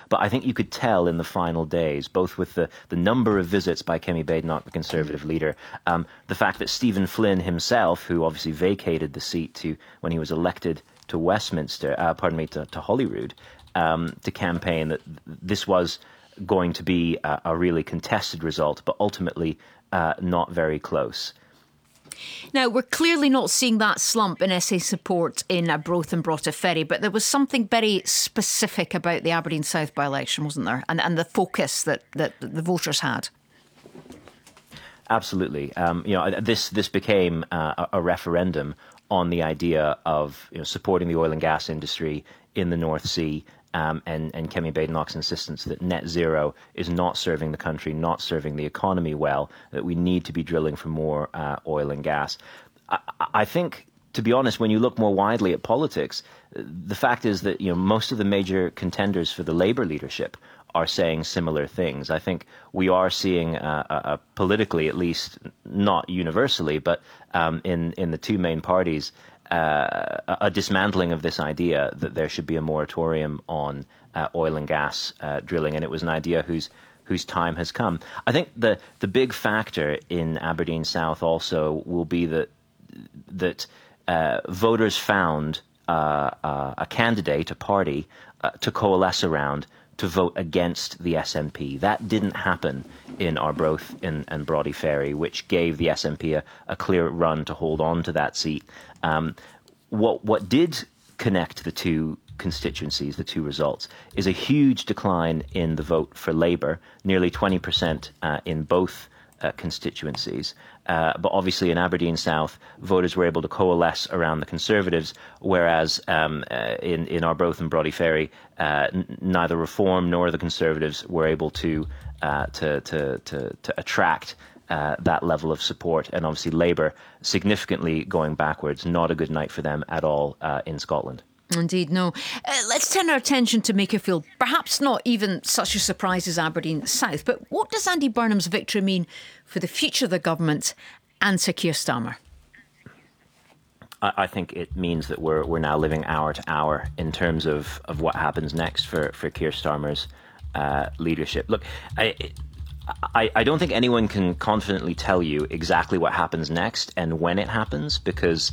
But I think you could tell in the final days, both with the number of visits by Kemi Badenoch, the Conservative leader, the fact that Stephen Flynn himself, who obviously vacated the seat when he was elected to Westminster, to Holyrood, to campaign, that this was going to be a really contested result, but ultimately not very close. Now, we're clearly not seeing that slump in SA support in Arbroath and Broughton Ferry, but there was something very specific about the Aberdeen South by-election, wasn't there? And the focus that the voters had. Absolutely. This became a referendum on the idea of supporting the oil and gas industry in the North Sea, and Kemi Badenoch's insistence that net zero is not serving the country, not serving the economy well, that we need to be drilling for more oil and gas. I think, to be honest, when you look more widely at politics, the fact is that most of the major contenders for the Labour leadership are saying similar things. I think we are seeing, politically at least, not universally, but in the two main parties, a dismantling of this idea that there should be a moratorium on oil and gas drilling, and it was an idea whose time has come. I think the big factor in Aberdeen South also will be that voters found a candidate, a party, to coalesce around to vote against the SNP. That didn't happen in Arbroath and Broughty Ferry, which gave the SNP a clear run to hold on to that seat. What did connect the two constituencies, the two results, is a huge decline in the vote for Labour, nearly 20% in both constituencies. But obviously in Aberdeen South, voters were able to coalesce around the Conservatives, whereas in Arbroath and Broughty Ferry, neither Reform nor the Conservatives were able to attract that level of support. And obviously Labour significantly going backwards, not a good night for them at all in Scotland. Indeed, no. Let's turn our attention to Makerfield. Perhaps not even such a surprise as Aberdeen South, but what does Andy Burnham's victory mean for the future of the government and Sir Keir Starmer? I think it means that we're now living hour to hour in terms of what happens next for Keir Starmer's leadership. Look, I don't think anyone can confidently tell you exactly what happens next and when it happens, because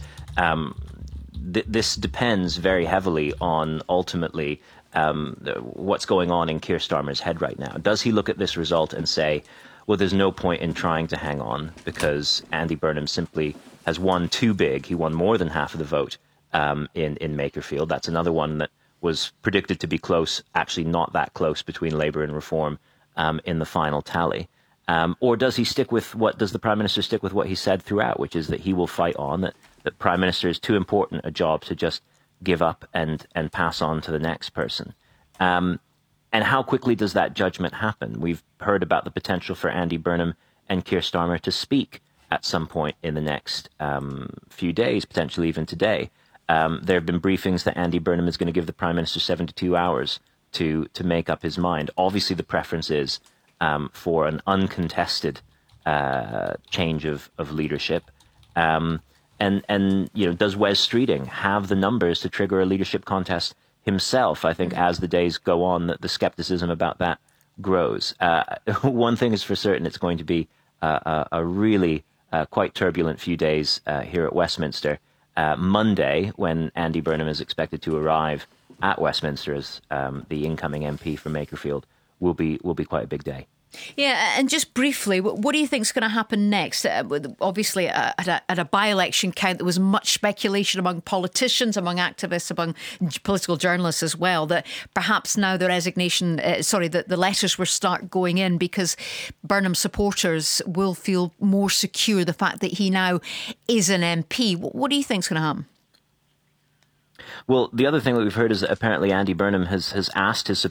this depends very heavily on ultimately what's going on in Keir Starmer's head right now. Does he look at this result and say, well, there's no point in trying to hang on because Andy Burnham simply has won too big. He won more than half of the vote in Makerfield. That's another one that was predicted to be close, actually not that close between Labour and Reform in the final tally. Or does the Prime Minister stick with what he said throughout, which is that he will fight on, that Prime Minister is too important a job to just give up and pass on to the next person? And how quickly does that judgment happen? We've heard about the potential for Andy Burnham and Keir Starmer to speak at some point in the next few days, potentially even today. There have been briefings that Andy Burnham is going to give the Prime Minister 72 hours to make up his mind. Obviously, the preference is for an uncontested change of leadership. And does Wes Streeting have the numbers to trigger a leadership contest himself? I think as the days go on, the skepticism about that grows. One thing is for certain, it's going to be a really quite turbulent few days here at Westminster. Monday, when Andy Burnham is expected to arrive at Westminster as the incoming MP for Makerfield, will be quite a big day. Yeah, and just briefly, what do you think is going to happen next? Obviously, at a by-election count, there was much speculation among politicians, among activists, among political journalists as well, that perhaps now the the letters will start going in because Burnham supporters will feel more secure the fact that he now is an MP. What do you think is going to happen? Well, the other thing that we've heard is that apparently Andy Burnham has asked his